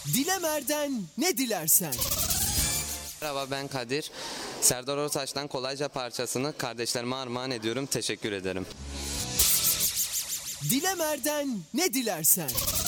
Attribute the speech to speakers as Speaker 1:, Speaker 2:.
Speaker 1: Dilemer'den ne dilersen.
Speaker 2: Merhaba, ben Kadir. Serdar Ortaç'tan Kolayca parçasını kardeşlerime armağan ediyorum. Teşekkür ederim.
Speaker 1: Dilemer'den ne dilersen.